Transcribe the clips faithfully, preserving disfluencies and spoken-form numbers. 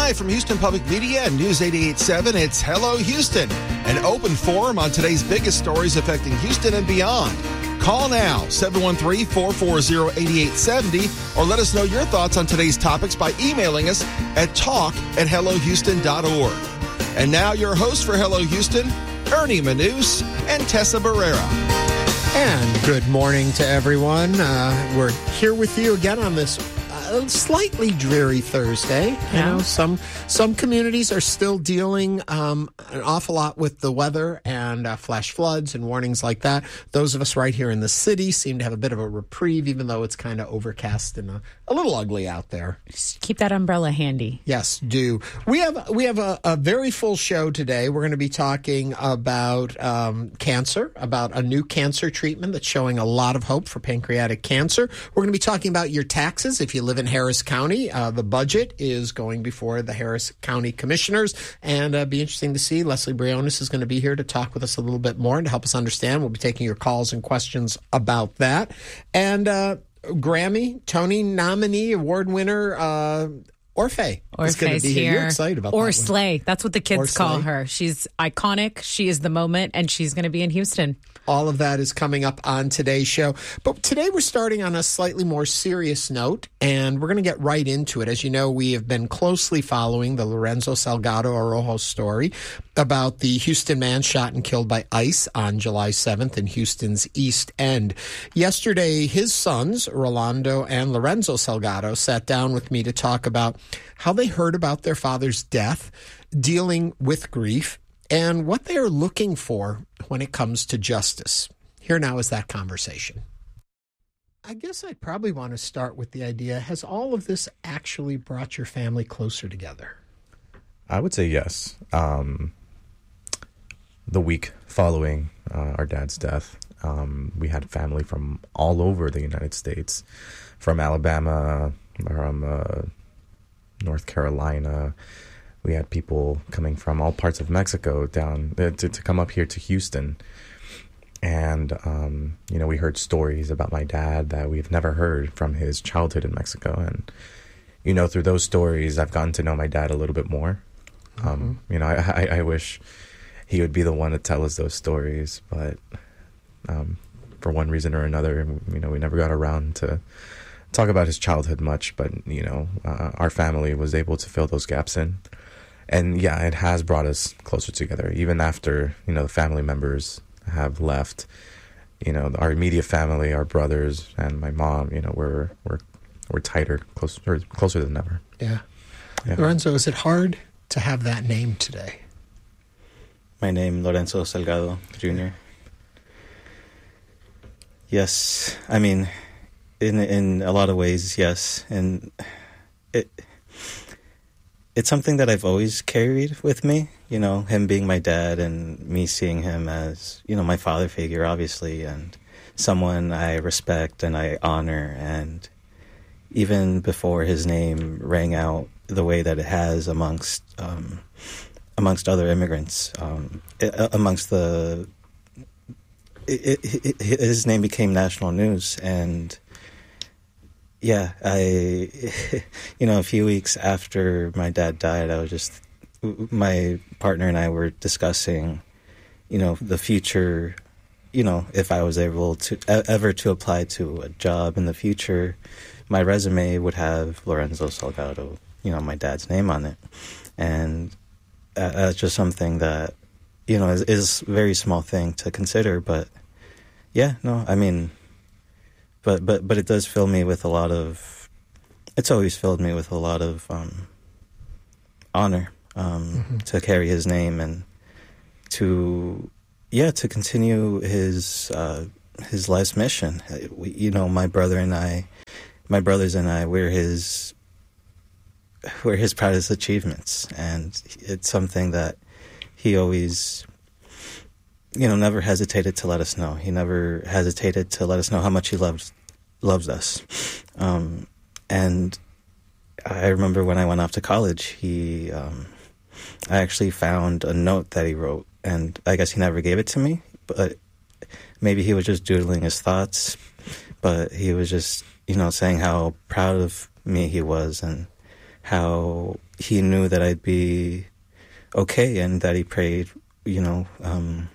Live from Houston Public Media and News eighty-eight point seven, it's Hello Houston, an open forum on today's biggest stories affecting Houston and beyond. Call now, seven one three, four four zero, eight eight seven zero, or let us know your thoughts on today's topics by emailing us at talk at hello houston dot org. And now your hosts for Hello Houston, Ernie Manous and Tessa Barrera. And good morning to everyone. Uh, we're here with you again on this uh, slightly dreary Thursday. Yeah. You know, some some communities are still dealing um, an awful lot with the weather and uh, flash floods and warnings like that. Those of us right here in the city seem to have a bit of a reprieve, even though it's kind of overcast and a, a little ugly out there. Just keep that umbrella handy. Yes, do. We have we have a, a very full show today. We're going to be talking about um, cancer, about a new cancer treatment that's showing a lot of hope for pancreatic cancer. We're going to be talking about your taxes if you live in Harris County. Uh, the budget is going before the Harris County Commissioners, and uh, be interesting to see. Leslie Briones is going to be here to talk with us a little bit more and to help us understand. We'll be taking your calls and questions about that. And uh, Grammy, Tony nominee, award winner, uh, Orfeh is going to be here. You're excited about or that Slay. That's what the kids Or call Slay. her. She's iconic. She is the moment, and she's going to be in Houston. All of that is coming up on today's show. But today we're starting on a slightly more serious note, and we're going to get right into it. As you know, we have been closely following the Lorenzo Salgado Araujo story about the Houston man shot and killed by ICE on July seventh in Houston's East End. Yesterday, his sons, Rolando and Lorenzo Salgado, sat down with me to talk about how they heard about their father's death, dealing with grief, and what they are looking for when it comes to justice. Here now is that conversation. I guess I'd probably want to start with the idea, has all of this actually brought your family closer together? I would say yes. Um, the week following uh, our dad's death, um, we had family from all over the United States, from Alabama, from uh, North Carolina. We had people coming from all parts of Mexico down uh, to, to come up here to Houston. And, um, you know, we heard stories about my dad that we've never heard from his childhood in Mexico. And, you know, through those stories, I've gotten to know my dad a little bit more. Mm-hmm. Um, you know, I, I, I wish he would be the one to tell us those stories. But um, for one reason or another, you know, we never got around to talk about his childhood much. But, you know, uh, our family was able to fill those gaps in. And yeah, it has brought us closer together, even after, you know, the family members have left. You know, our immediate family, our brothers and my mom, you know, we're we're we're tighter, closer closer than ever. Yeah. yeah. Lorenzo, is it hard to have that name today? My name, Lorenzo Salgado Junior Yes, I mean, in in a lot of ways, yes, and it. It's something that I've always carried with me, you know, him being my dad and me seeing him as, you know, my father figure, obviously, and someone I respect and I honor. And even before his name rang out the way that it has amongst um, amongst other immigrants, um, it, amongst the, it, it, it, his name became national news. And yeah, I, you know, a few weeks after my dad died, I was just, my partner and I were discussing, you know, the future, you know, if I was able to, ever to apply to a job in the future, my resume would have Lorenzo Salgado, you know, my dad's name on it. And uh, that's just something that, you know, is, is a very small thing to consider. But yeah, no, I mean, But, but but it does fill me with a lot of, it's always filled me with a lot of um, honor um, mm-hmm. to carry his name and to, yeah, to continue his uh, his life's mission. We, you know, my brother and I, my brothers and I, we're his, we're his proudest achievements. And it's something that he always, you know, never hesitated to let us know. He never hesitated to let us know how much he loves loves us. Um, and I remember when I went off to college, he, um, I actually found a note that he wrote, and I guess he never gave it to me, but maybe he was just doodling his thoughts, but he was just, you know, saying how proud of me he was and how he knew that I'd be okay, and that he prayed, you know, um,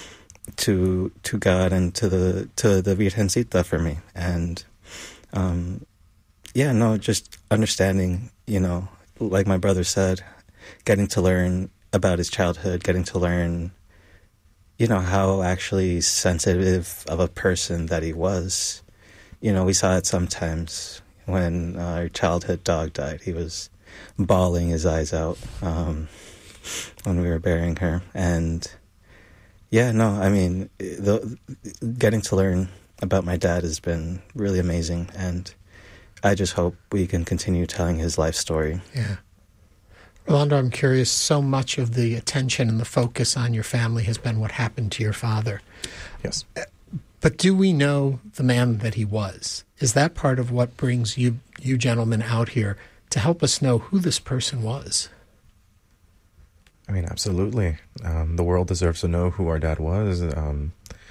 to to God and to the to the Virgencita for me. And um, yeah, no, just understanding, you know, like my brother said, getting to learn about his childhood, getting to learn, you know, how actually sensitive of a person that he was. You know, we saw it sometimes when uh, our childhood dog died. He was bawling his eyes out um, when we were burying her. And yeah, no, I mean, the, getting to learn about my dad has been really amazing. And I just hope we can continue telling his life story. Yeah. Rolando, I'm curious, so much of the attention and the focus on your family has been what happened to your father. Yes. But do we know the man that he was? Is that part of what brings you, you gentlemen out here to help us know who this person was? I mean, absolutely. Um, the world deserves to know who our dad was. Um,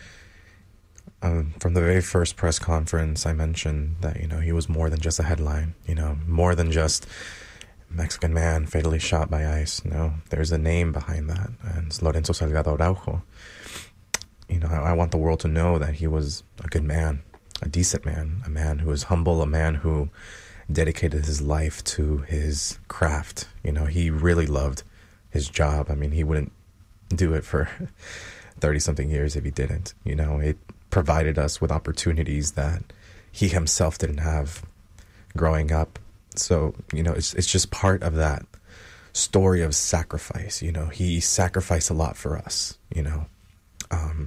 um, from the very first press conference, I mentioned that, you know, he was more than just a headline, you know, more than just Mexican man fatally shot by ICE. No, there's a name behind that, and it's Lorenzo Salgado Araujo. You know, I, I want the world to know that he was a good man, a decent man, a man who was humble, a man who dedicated his life to his craft. You know, he really loved his job. I mean, he wouldn't do it for thirty-something years if he didn't. You know, it provided us with opportunities that he himself didn't have growing up. So, you know, it's it's just part of that story of sacrifice. You know, he sacrificed a lot for us, you know. Um,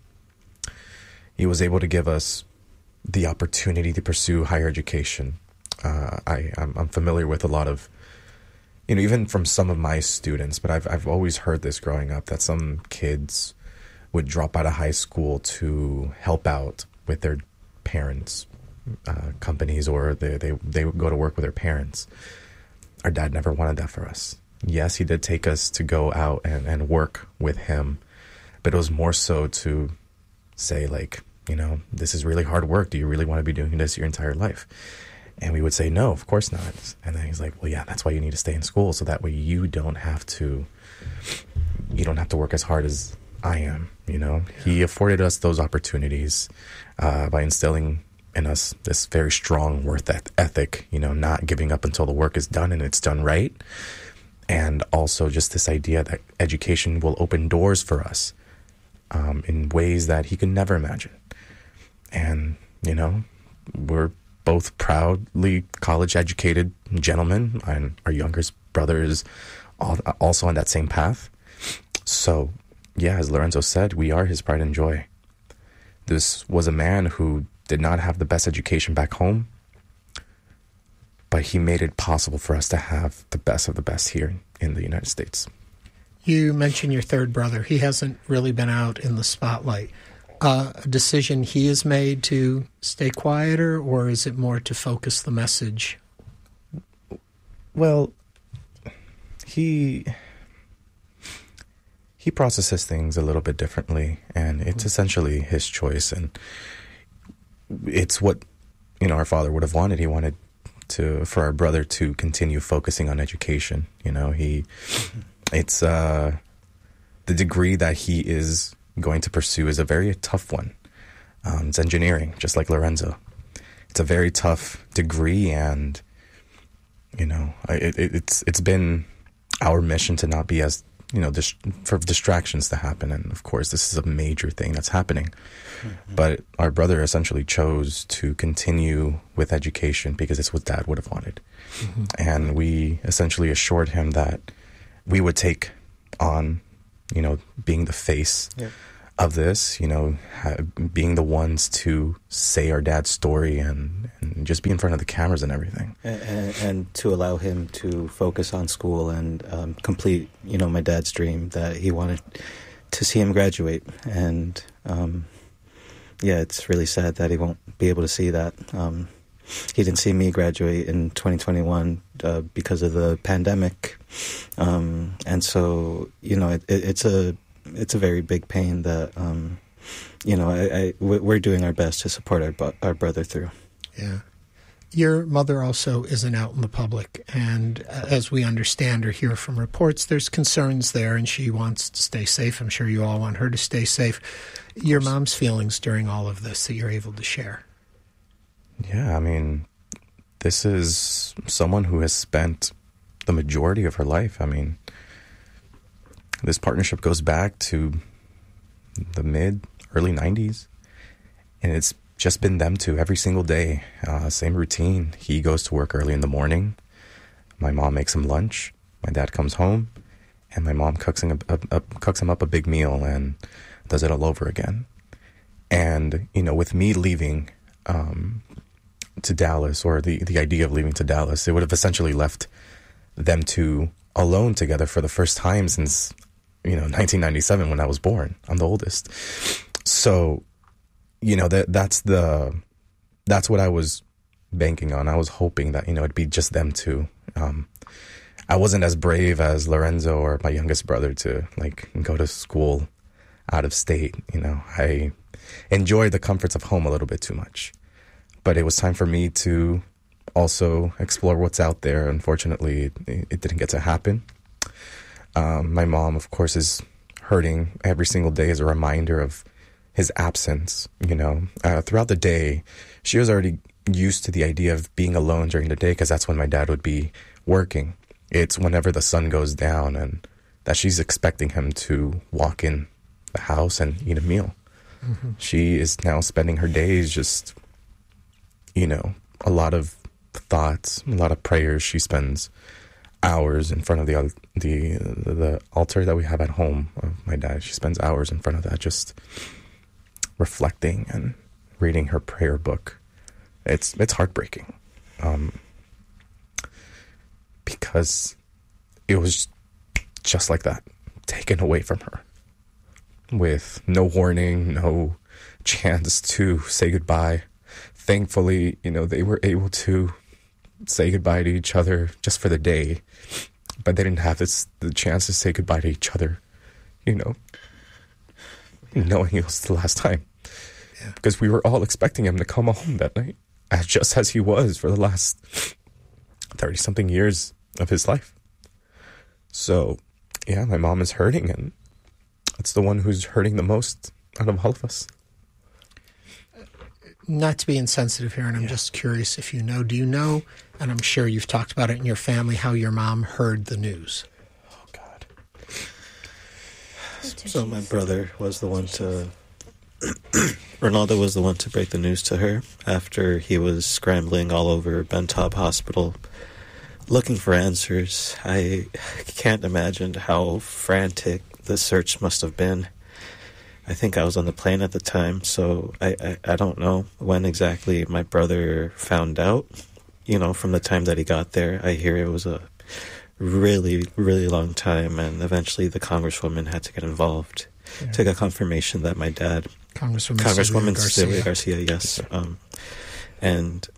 he was able to give us the opportunity to pursue higher education. Uh, I, I'm, I'm familiar with a lot of, you know, even from some of my students, but I've I've always heard this growing up, that some kids would drop out of high school to help out with their parents' uh, companies, or they, they, they would go to work with their parents. Our dad never wanted that for us. Yes, he did take us to go out and, and work with him, but it was more so to say, like, you know, this is really hard work. Do you really want to be doing this your entire life? And we would say, no, of course not. And then he's like, well, yeah, that's why you need to stay in school, so that way you don't have to, you don't have to work as hard as I am, you know? Yeah. He afforded us those opportunities uh, by instilling in us this very strong work ethic, you know, not giving up until the work is done and it's done right. And also just this idea that education will open doors for us um, in ways that he could never imagine. And, you know, we're both proudly college-educated gentlemen, and our youngest brother is also on that same path. So, yeah, as Lorenzo said, we are his pride and joy. This was a man who did not have the best education back home, but he made it possible for us to have the best of the best here in the United States. You mentioned your third brother. He hasn't really been out in the spotlight. Uh, a decision he has made to stay quieter, or is it more to focus the message? Well, he he processes things a little bit differently, and it's essentially his choice, and it's what, you know, our father would have wanted. He wanted to for our brother to continue focusing on education. You know, he it's uh, the degree that he is going to pursue is a very tough one. Um, it's engineering, just like Lorenzo. It's a very tough degree, and you know, it, it, it's it's been our mission to not be as, you know, dis- for distractions to happen. And of course, this is a major thing that's happening. Mm-hmm. But our brother essentially chose to continue with education because it's what Dad would have wanted. Mm-hmm. And we essentially assured him that we would take on, you know, being the face yeah. of this, you know, ha- being the ones to say our dad's story and, and just be in front of the cameras and everything. And, and, and to allow him to focus on school and um, complete, you know, my dad's dream that he wanted to see him graduate. And, um, yeah, it's really sad that he won't be able to see that. Um, he didn't see me graduate in twenty twenty-one uh, because of the pandemic. Um, and so, you know, it, it, it's a it's a very big pain that, um, you know, I, I, we're doing our best to support our, our brother through. Yeah. Your mother also isn't out in the public, and as we understand or hear from reports, there's concerns there, and she wants to stay safe. I'm sure you all want her to stay safe. Your mom's feelings during all of this that you're able to share. Yeah, I mean, this is someone who has spent the majority of her life. I mean, this partnership goes back to the mid, early nineties, and it's just been them two every single day. Uh, same routine. He goes to work early in the morning. My mom makes him lunch. My dad comes home, and my mom cooks him, a, a, a, cooks him up a big meal and does it all over again. And, you know, with me leaving um, to Dallas, or the, the idea of leaving to Dallas, it would have essentially left them two alone together for the first time since, you know, nineteen ninety-seven when I was born. I'm the oldest. So, you know, that that's the that's what I was banking on. I was hoping that, you know, it'd be just them two. Um, I wasn't as brave as Lorenzo or my youngest brother to, like, go to school out of state. You know, I enjoy the comforts of home a little bit too much. But it was time for me to also explore what's out there. Unfortunately, it, it didn't get to happen. Um, my mom, of course, is hurting every single day as a reminder of his absence. You know, uh, throughout the day, she was already used to the idea of being alone during the day because that's when my dad would be working. It's whenever the sun goes down and that she's expecting him to walk in the house and eat a meal. Mm-hmm. She is now spending her days just, you know, a lot of thoughts, a lot of prayers. She spends hours in front of the the the altar that we have at home of my dad. She spends hours in front of that just reflecting and reading her prayer book. It's it's heartbreaking, um, because it was just like that, taken away from her, with no warning, no chance to say goodbye. Thankfully, you know, they were able to say goodbye to each other just for the day, but they didn't have this, the chance to say goodbye to each other, you know, knowing it was the last time. Yeah. Because we were all expecting him to come home that night, as just as he was for the last thirty-something years of his life. So, yeah, my mom is hurting, and it's the one who's hurting the most out of all of us. Not to be insensitive here, and I'm yeah. just curious if you know, do you know, and I'm sure you've talked about it in your family, how your mom heard the news? Oh, God. So my brother was the one to... Ronaldo was the one to break the news to her after he was scrambling all over Ben Taub Hospital looking for answers. I can't imagine how frantic the search must have been. I think I was on the plane at the time, so I, I, I don't know when exactly my brother found out. You know, from the time that he got there, I hear it was a really, really long time, and eventually the Congresswoman had to get involved yeah. to get confirmation that my dad... Congresswoman, Congresswoman Cecilia Cecilia Garcia, yes. Um, and,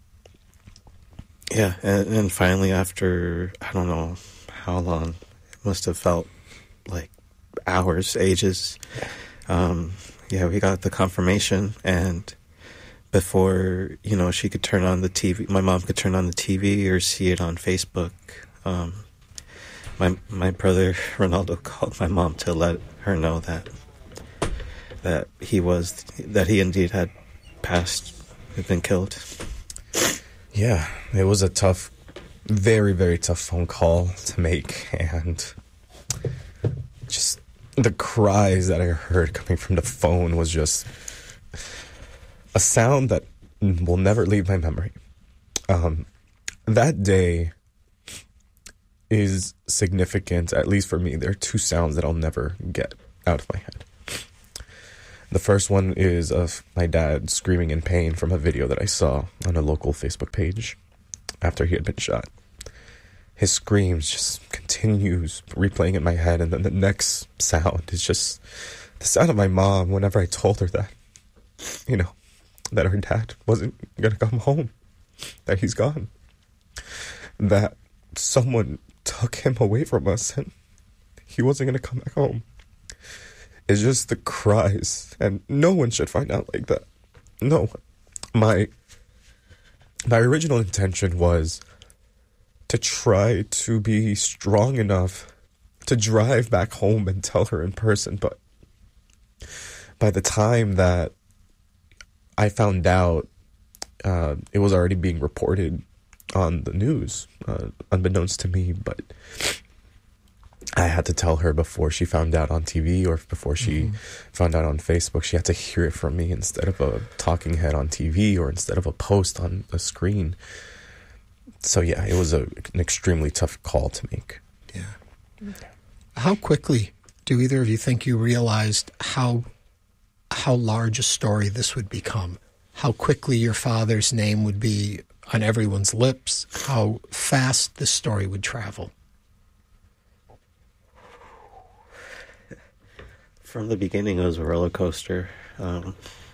yeah, and, and finally after, I don't know how long, it must have felt like hours, ages... Um, yeah, we got the confirmation, and before, you know, she could turn on the T V, my mom could turn on the T V or see it on Facebook, um, my my brother Ronaldo called my mom to let her know that that he was, that he indeed had passed, had been killed. Yeah, it was a tough, very, very tough phone call to make, and just... the cries that I heard coming from the phone was just a sound that will never leave my memory. Um, that day is significant, at least for me. There are two sounds that I'll never get out of my head. The first one is of my dad screaming in pain from a video that I saw on a local Facebook page after he had been shot. His screams just continues replaying in my head, and then the next sound is just the sound of my mom whenever I told her that, you know, that her dad wasn't going to come home, that he's gone, that someone took him away from us and he wasn't going to come back home. It's just the cries, and no one should find out like that. No one. My my original intention was to try to be strong enough to drive back home and tell her in person. But by the time that I found out, uh, it was already being reported on the news, uh, unbeknownst to me. But I had to tell her before she found out on T V, or before she mm-hmm. found out on Facebook. She had to hear it from me instead of a talking head on T V, or instead of a post on a screen. So yeah, it was a, an extremely tough call to make. Yeah. How quickly do either of you think you realized how how large a story this would become? How quickly your father's name would be on everyone's lips? How fast this story would travel? From the beginning, it was a roller coaster. Um,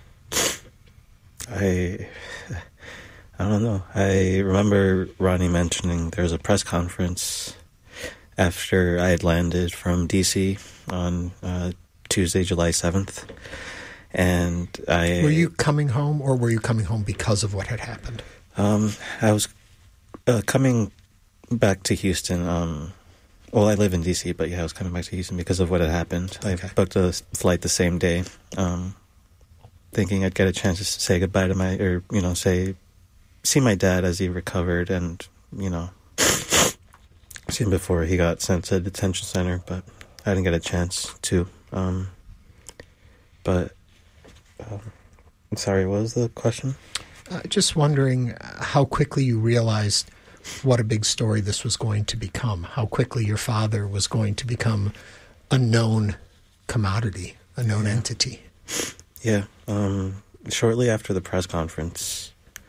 I, I don't know. I remember Ronnie mentioning there was a press conference after I had landed from D C on uh, Tuesday, July seventh. And I... Were you coming home, or were you coming home because of what had happened? Um, I was uh, coming back to Houston. Um, well, I live in D C, but yeah, I was coming back to Houston because of what had happened. Okay. I booked a flight the same day, um, thinking I'd get a chance to say goodbye to my, or, you know, say, see my dad as he recovered and, you know, see him before he got sent to the detention center, but I didn't get a chance to. Um, but, um, I'm sorry, what was the question? Uh, just wondering how quickly you realized what a big story this was going to become, how quickly your father was going to become a known commodity, a known yeah. entity. Yeah. Um, shortly after the press conference,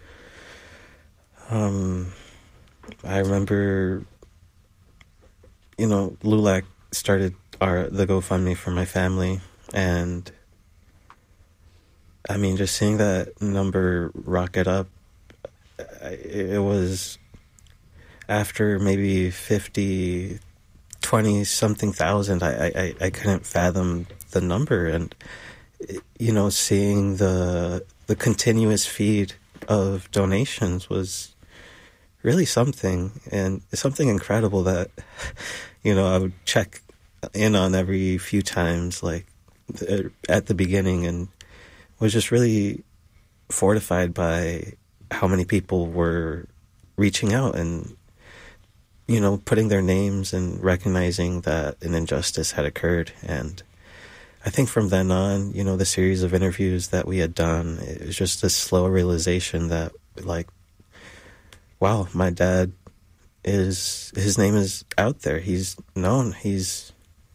um, I remember, you know, LULAC started our the GoFundMe for my family, and I mean, just seeing that number rocket up, it was after maybe fifty, twenty-something thousand, I, I, I couldn't fathom the number. And, you know, seeing the the continuous feed of donations was really something, and something incredible that, you know, I would check in on every few times, like, at the beginning, and was just really fortified by how many people were reaching out and, you know, putting their names and recognizing that an injustice had occurred. And I think from then on, you know, the series of interviews that we had done, it was just a slow realization that, like, wow, my dad is, his name is out there. He's known. He's,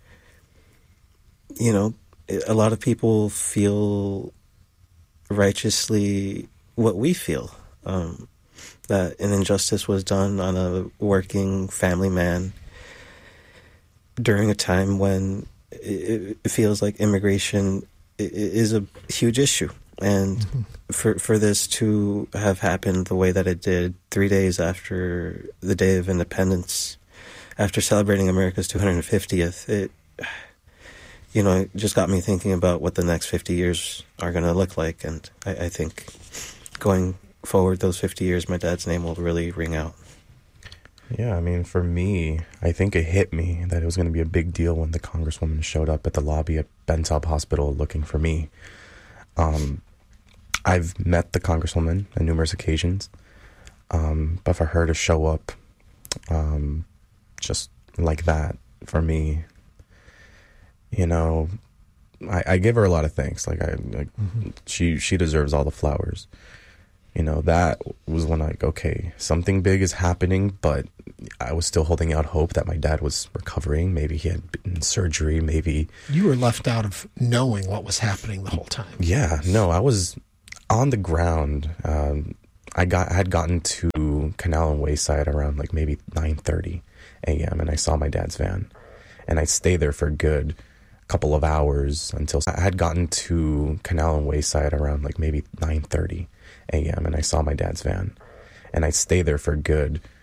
you know, a lot of people feel righteously what we feel, um, that an injustice was done on a working family man during a time when it, it feels like immigration is a huge issue. And mm-hmm. for for this to have happened the way that it did, three days after the Day of Independence, after celebrating America's two hundred fiftieth, it, you know, it just got me thinking about what the next fifty years are going to look like. And I, I think going forward those fifty years, my dad's name will really ring out. Yeah, I mean, for me, I think it hit me that it was going to be a big deal when the Congresswoman showed up at the lobby at Ben Taub Hospital looking for me. Um, I've met the Congresswoman on numerous occasions, um, but for her to show up um, just like that, for me, you know, I, I give her a lot of thanks. Like, I, like mm-hmm. she she deserves all the flowers. You know, that was when, like, okay, something big is happening, but I was still holding out hope that my dad was recovering. Maybe he had been in surgery, maybe... You were left out of knowing what was happening the whole time. Yeah, no, I was on the ground. Um, I got I had gotten to Canal and Wayside around, like, maybe nine thirty a.m., and I saw my dad's van. And I stayed there for a good couple of hours until... I had gotten to Canal and Wayside around, like, maybe nine thirty a.m., and I saw my dad's van. And I stayed there for a good